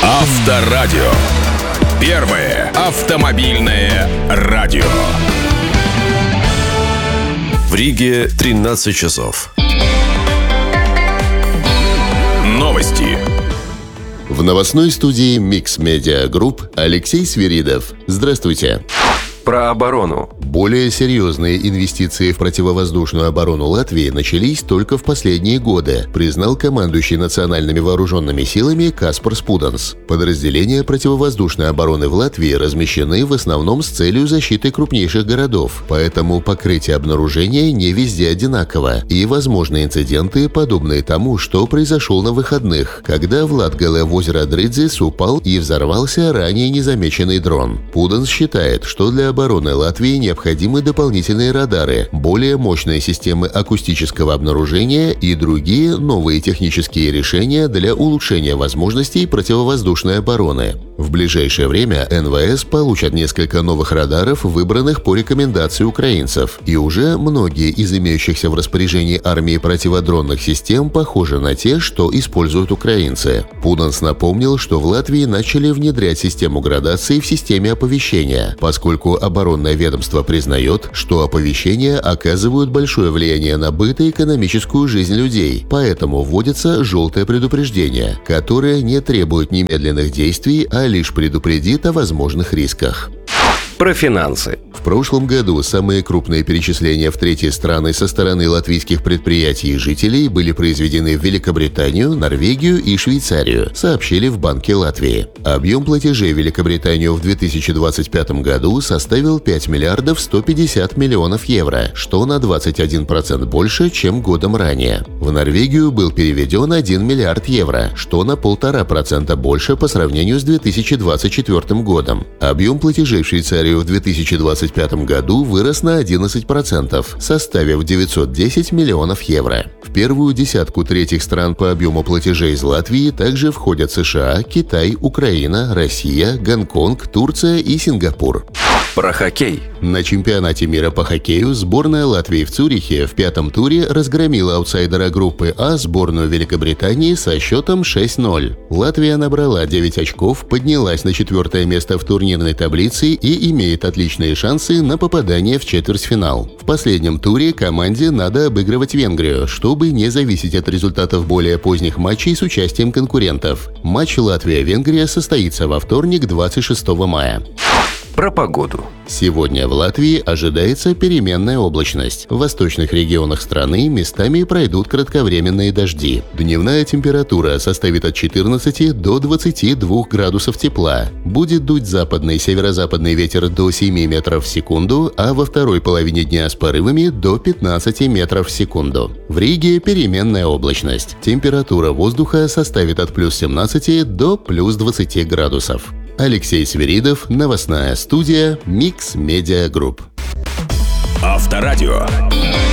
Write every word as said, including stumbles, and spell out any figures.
Авторадио. Первое автомобильное радио. В Риге тринадцать часов. Новости. В новостной студии Mix Media Group Алексей Свиридов. Здравствуйте. Про оборону. Более серьезные инвестиции в противовоздушную оборону Латвии начались только в последние годы, признал командующий национальными вооруженными силами Каспарс Пуданс. Подразделения противовоздушной обороны в Латвии размещены в основном с целью защиты крупнейших городов, поэтому покрытие обнаружения не везде одинаково, и возможны инциденты, подобные тому, что произошел на выходных, когда в Латгале в озеро Дрыдзис упал и взорвался ранее незамеченный дрон. Пуданс считает, что для обороны Латвии необходимы дополнительные радары, более мощные системы акустического обнаружения и другие новые технические решения для улучшения возможностей противовоздушной обороны. В ближайшее время эн вэ эс получат несколько новых радаров, выбранных по рекомендации украинцев, и уже многие из имеющихся в распоряжении армии противодронных систем похожи на те, что используют украинцы. Пуданс напомнил, что в Латвии начали внедрять систему градации в системе оповещения, поскольку оборонное ведомство признает, что оповещения оказывают большое влияние на быт и экономическую жизнь людей, поэтому вводится желтое предупреждение, которое не требует немедленных действий, а лишь предупредит о возможных рисках. Про финансы. В прошлом году самые крупные перечисления в третьи страны со стороны латвийских предприятий и жителей были произведены в Великобританию, Норвегию и Швейцарию, сообщили в Банке Латвии. Объем платежей в Великобританию в две тысячи двадцать пятом году составил пять миллиардов сто пятьдесят миллионов евро, что на двадцать один процент больше, чем годом ранее. В Норвегию был переведен один миллиард евро, что на полтора процента больше по сравнению с две тысячи двадцать четвёртым годом. Объем платежей в Швейцарию в две тысячи двадцать пятом году вырос на одиннадцать процентов, составив девятьсот десять миллионов евро. В первую десятку третьих стран по объему платежей из Латвии также входят США, Китай, Украина, Россия, Гонконг, Турция и Сингапур. Про хоккей. На чемпионате мира по хоккею сборная Латвии в Цюрихе в пятом туре разгромила аутсайдера группы А сборную Великобритании со счетом шесть ноль. Латвия набрала девять очков, поднялась на четвертое место в турнирной таблице и имеет отличные шансы на попадание в четвертьфинал. В последнем туре команде надо обыгрывать Венгрию, чтобы не зависеть от результатов более поздних матчей с участием конкурентов. Матч Латвия-Венгрия состоится во вторник, двадцать шестого мая. Про погоду. Сегодня в Латвии ожидается переменная облачность. В восточных регионах страны местами пройдут кратковременные дожди. Дневная температура составит от четырнадцати до двадцати двух градусов тепла. Будет дуть западный и северо-западный ветер до семи метров в секунду, а во второй половине дня с порывами до пятнадцати метров в секунду. В Риге переменная облачность. Температура воздуха составит от плюс семнадцати до плюс двадцати градусов. Алексей Свиридов, новостная студия Mix Media Group. Авторадио.